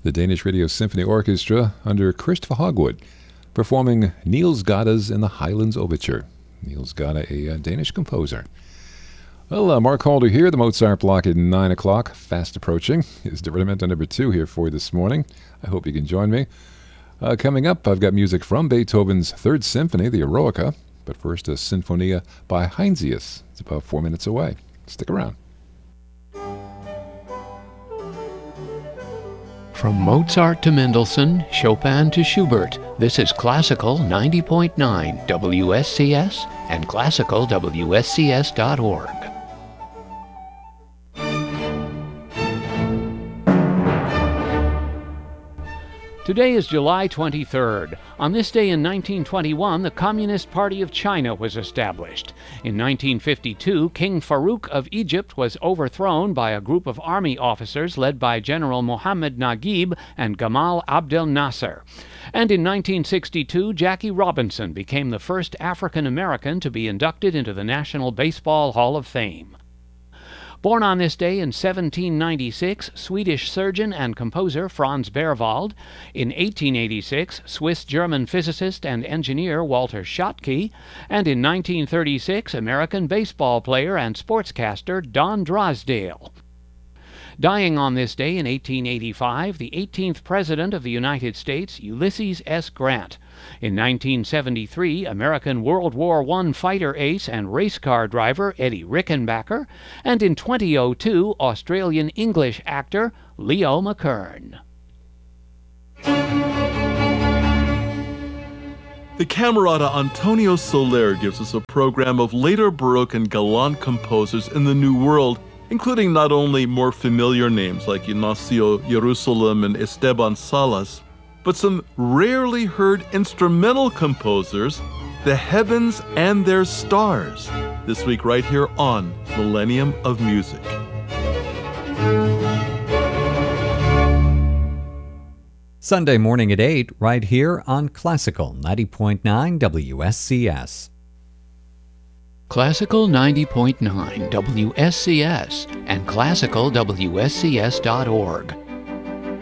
the Danish Radio Symphony Orchestra under Christopher Hogwood, performing Niels Gada's In the Highlands Overture. Niels Gada, a Danish composer. Well, Mark Halder here, the Mozart block at 9 o'clock, fast approaching. It's Divertimento number 2 here for you this morning. I hope you can join me. Coming up, I've got music from Beethoven's Third Symphony, the Eroica, but first a Sinfonia by Heinsius. It's about 4 minutes away. Stick around. From Mozart to Mendelssohn, Chopin to Schubert, this is Classical 90.9 WSCS and classicalwscs.org. Today is July 23rd. On this day in 1921, the Communist Party of China was established. In 1952, King Farouk of Egypt was overthrown by a group of army officers led by General Mohammed Naguib and Gamal Abdel Nasser. And in 1962, Jackie Robinson became the first African American to be inducted into the National Baseball Hall of Fame. Born on this day in 1796, Swedish surgeon and composer Franz Berwald. In 1886, Swiss-German physicist and engineer Walter Schottky. And in 1936, American baseball player and sportscaster Don Drysdale. Dying on this day in 1885, the 18th President of the United States, Ulysses S. Grant. In 1973, American World War I fighter ace and race car driver Eddie Rickenbacker. And in 2002, Australian English actor Leo McKern. The Camerata Antonio Soler gives us a program of later Baroque and Galant composers in the New World, including not only more familiar names like Ignacio Jerusalem and Esteban Salas, but some rarely heard instrumental composers, the heavens and their stars, this week right here on Millennium of Music. Sunday morning at 8, right here on Classical 90.9 WSCS. Classical 90.9 WSCS and classicalwscs.org.